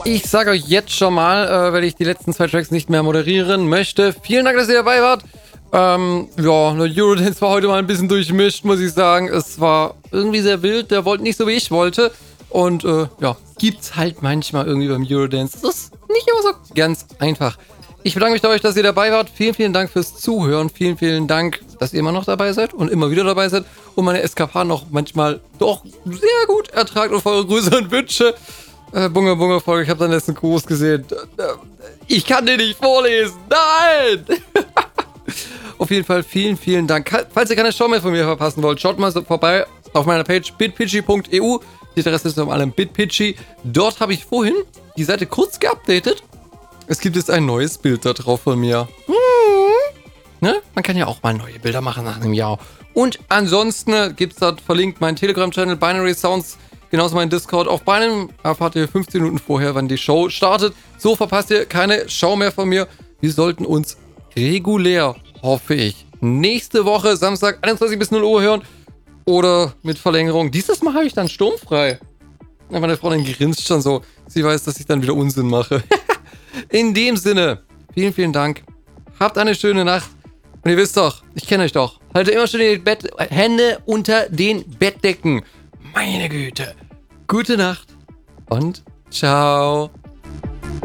Ich sage euch jetzt schon mal, weil ich die letzten 2 Tracks nicht mehr moderieren möchte. Vielen Dank, dass ihr dabei wart. Ja, Eurodance war heute mal ein bisschen durchmischt, muss ich sagen. Es war irgendwie sehr wild. Der wollte nicht so, wie ich wollte. Und gibt's halt manchmal irgendwie beim Eurodance. Das ist nicht immer so ganz einfach. Ich bedanke mich bei euch, dass ihr dabei wart. Vielen, vielen Dank fürs Zuhören. Vielen, vielen Dank, dass ihr immer noch dabei seid und immer wieder dabei seid. Und meine Eskapaden noch manchmal doch sehr gut ertragt auf eure Grüße und Wünsche. Bunga Bunga Folge, ich habe deinen letzten Gruß gesehen. Ich kann den nicht vorlesen. Nein! Auf jeden Fall vielen, vielen Dank. Falls ihr keine Show mehr von mir verpassen wollt, schaut mal vorbei auf meiner Page bitpitchy.eu. Die Adresse ist auf allem bitpitchy. Dort habe ich vorhin die Seite kurz geupdatet. Es gibt jetzt ein neues Bild da drauf von mir. Ne? Man kann ja auch mal neue Bilder machen nach einem Jahr. Und ansonsten gibt es dort verlinkt meinen Telegram-Channel Binary Sounds. Genauso mein Discord. Auf Beinem erfahrt ihr 15 Minuten vorher, wann die Show startet. So verpasst ihr keine Show mehr von mir. Wir sollten uns regulär, hoffe ich, nächste Woche, Samstag, 21 bis 0 Uhr hören. Oder mit Verlängerung. Dieses Mal habe ich dann sturmfrei. Meine Freundin grinst schon so. Sie weiß, dass ich dann wieder Unsinn mache. In dem Sinne, vielen, vielen Dank. Habt eine schöne Nacht. Und ihr wisst doch, ich kenne euch doch. Haltet immer schön die Hände unter den Bettdecken. Meine Güte. Gute Nacht und ciao.